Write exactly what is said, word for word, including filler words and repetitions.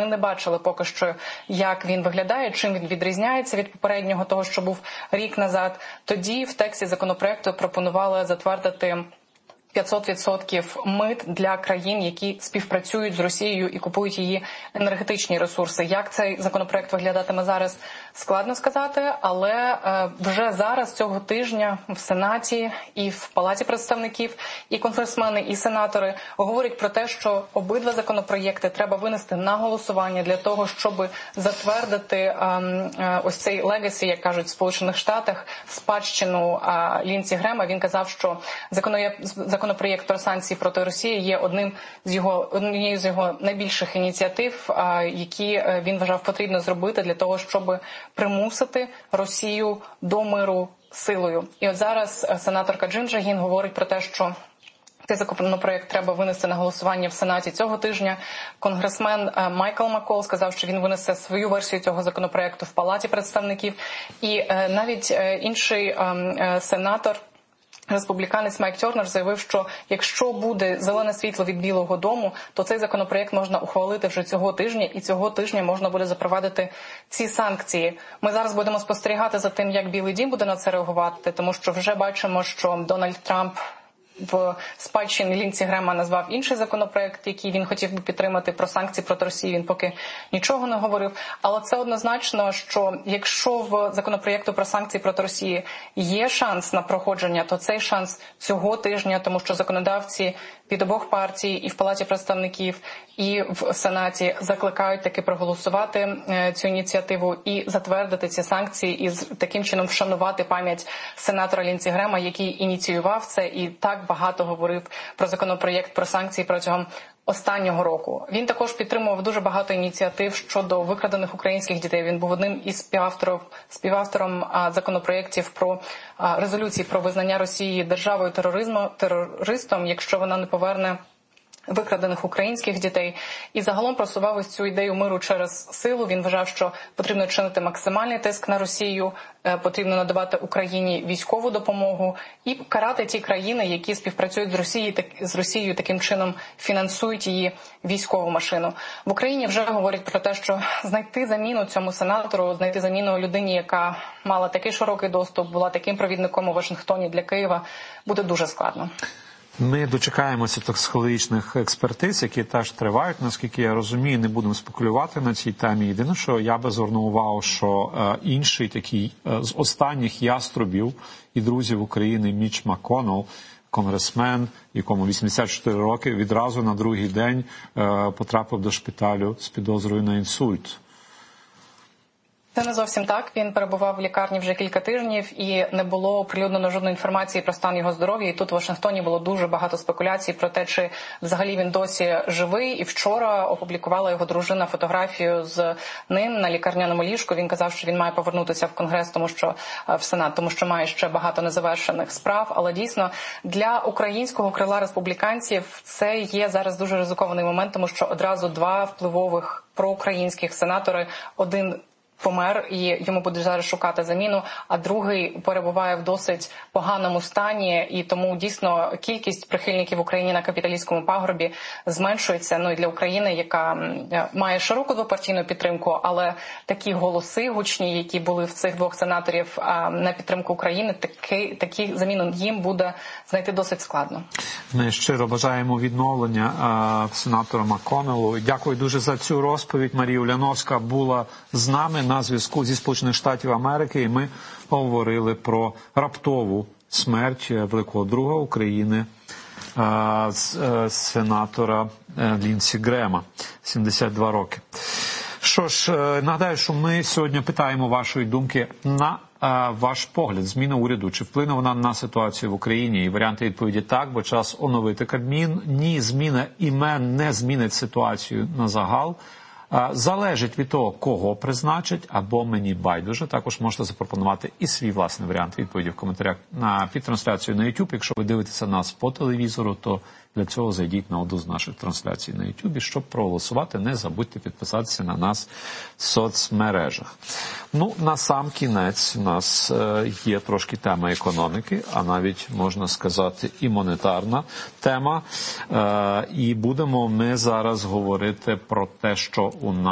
ми не бачили поки що, як він виглядає, чим він відрізняється від попереднього, того, що був рік назад. Тоді в тексті законопроекту пропонували затвердити п'ятсот відсотків мит для країн, які співпрацюють з Росією і купують її енергетичні ресурси. Як цей законопроект виглядатиме зараз, складно сказати, але вже зараз, цього тижня, в Сенаті і в Палаті представників і конгресмени, і сенатори говорять про те, що обидва законопроєкти треба винести на голосування для того, щоб затвердити ось цей легасі, як кажуть в Сполучених Штатах, спадщину Лінсі Грема. Він казав, що законопроєкт про санкції проти Росії є одним з його, однією з його найбільших ініціатив, які він вважав потрібно зробити для того, щоб примусити Росію до миру силою. І от зараз сенаторка Джинджа Гін говорить про те, що цей законопроект треба винести на голосування в Сенаті цього тижня. Конгресмен Майкл Маккол сказав, що він винесе свою версію цього законопроекту в Палаті представників. І навіть інший сенатор, республіканець Майк Тернер, заявив, що якщо буде зелене світло від Білого дому, то цей законопроект можна ухвалити вже цього тижня, і цього тижня можна буде запровадити ці санкції. Ми зараз будемо спостерігати за тим, як Білий дім буде на це реагувати, тому що вже бачимо, що Дональд Трамп в спадщині Лінсі Грема назвав інший законопроект, який він хотів би підтримати, про санкції проти Росії. Він поки нічого не говорив. Але це однозначно, що якщо в законопроєкту про санкції проти Росії є шанс на проходження, то цей шанс цього тижня, тому що законодавці від обох партій і в Палаті представників, і в Сенаті закликають таки проголосувати цю ініціативу і затвердити ці санкції, і таким чином вшанувати пам'ять сенатора Лінсі Грема, який ініціював це і так багато говорив про законопроєкт про санкції протягом останнього року. Він також підтримував дуже багато ініціатив щодо викрадених українських дітей. Він був одним із співавторів, співавтором законопроєктів про резолюції про визнання Росії державою тероризму, терористом, якщо вона не поверне викрадених українських дітей. І загалом просував ось цю ідею миру через силу. Він вважав, що потрібно чинити максимальний тиск на Росію, потрібно надавати Україні військову допомогу і карати ті країни, які співпрацюють з Росією, з Росією, таким чином фінансують її військову машину. В Україні вже говорять про те, що знайти заміну цьому сенатору, знайти заміну людині, яка мала такий широкий доступ, була таким провідником у Вашингтоні для Києва, буде дуже складно. Ми дочекаємося психологічних експертиз, які теж тривають, наскільки я розумію, не будемо спекулювати на цій темі. Єдине, що я би звернув увагу, що е, інший такий е, з останніх яструбів і друзів України Міч Макконнелл, конгресмен, якому вісімдесят чотири роки, відразу на другий день е, потрапив до шпиталю з підозрою на інсульт. Це не зовсім так. Він перебував в лікарні вже кілька тижнів і не було оприлюднено жодної інформації про стан його здоров'я. І тут в Вашингтоні було дуже багато спекуляцій про те, чи взагалі він досі живий. І вчора опублікувала його дружина фотографію з ним на лікарняному ліжку. Він казав, що він має повернутися в Конгрес, тому що в Сенат, тому що має ще багато незавершених справ. Але дійсно для українського крила республіканців це є зараз дуже ризикований момент, тому що одразу два впливових проукраїнських сенатори, один помер, і йому буде зараз шукати заміну, а другий перебуває в досить поганому стані, і тому дійсно кількість прихильників України на капіталістському пагорбі зменшується. Ну і для України, яка має широку двопартійну підтримку, але такі голоси гучні, які були в цих двох сенаторів на підтримку України, такі, такі заміну їм буде знайти досить складно. Ми щиро бажаємо відновлення а, сенатора Макконнеллу. Дякую дуже за цю розповідь. Марія Уляновська була з нами на зв'язку зі Сполучених Штатів Америки, і ми говорили про раптову смерть великого друга України, а, з, а, сенатора Лінсі Грема, сімдесят два роки. Що ж, нагадаю, що ми сьогодні питаємо вашої думки на а, ваш погляд. Зміна уряду, чи вплине вона на ситуацію в Україні? І варіанти відповіді так, бо час оновити Кабмін. Ні, зміна імен не змінить ситуацію на загал. Залежить від того, кого призначить, або мені байдуже. Також можете запропонувати і свій власний варіант відповіді в коментарях на під трансляцію на YouTube. Якщо ви дивитеся нас по телевізору, то для цього зайдіть на одну з наших трансляцій на YouTube. Щоб проголосувати, не забудьте підписатися на нас в соцмережах. Ну, на сам кінець у нас є трошки тема економіки, а навіть, можна сказати, і монетарна тема. І будемо ми зараз говорити про те, що у нас